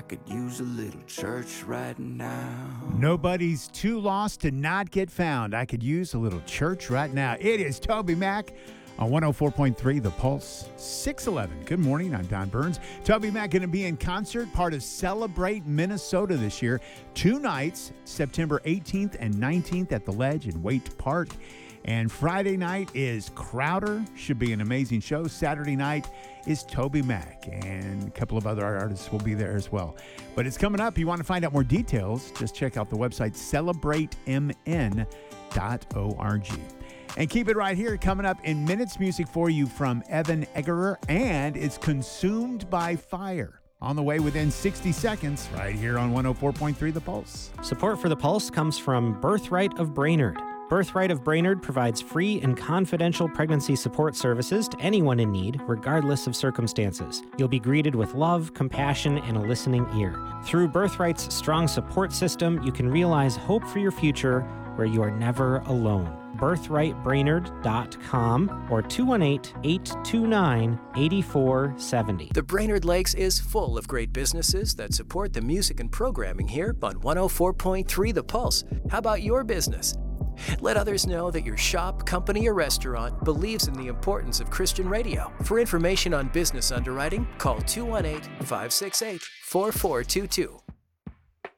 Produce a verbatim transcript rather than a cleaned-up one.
could use a little church right now. Nobody's too lost to not get found. I could use a little church right now. It is Toby Mac on one oh four point three The Pulse, six eleven. Good morning, I'm Don Burns. Toby Mac going to be in concert, part of Celebrate Minnesota this year. Two nights, September eighteenth and nineteenth at the Ledge in Waite Park. And Friday night is Crowder. Should be an amazing show. Saturday night is Toby Mac. And a couple of other artists will be there as well. But it's coming up. You want to find out more details, just check out the website celebrate m n dot org. And keep it right here. Coming up in minutes, music for you from Evan Eggerer. And it's Consumed by Fire. On the way within sixty seconds, right here on one oh four point three The Pulse. Support for The Pulse comes from Birthright of Brainerd. Birthright of Brainerd provides free and confidential pregnancy support services to anyone in need, regardless of circumstances. You'll be greeted with love, compassion, and a listening ear. Through Birthright's strong support system, you can realize hope for your future where you are never alone. birthright brainerd dot com or two one eight, eight two nine, eight four seven zero. The Brainerd Lakes is full of great businesses that support the music and programming here on one oh four point three The Pulse. How about your business? Let others know that your shop, company, or restaurant believes in the importance of Christian radio. For information on business underwriting, call two one eight, five six eight, four four two two.